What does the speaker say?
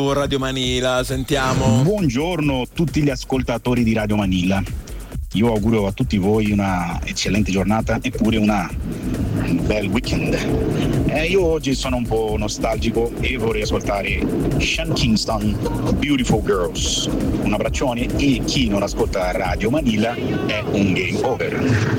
Radio Manila, sentiamo. Buongiorno a tutti gli ascoltatori di Radio Manila. Io auguro a tutti voi una eccellente giornata e pure un bel weekend. Io oggi sono un po' nostalgico e vorrei ascoltare Sean Kingston, Beautiful Girls. Un abbraccione, e chi non ascolta Radio Manila è un game over.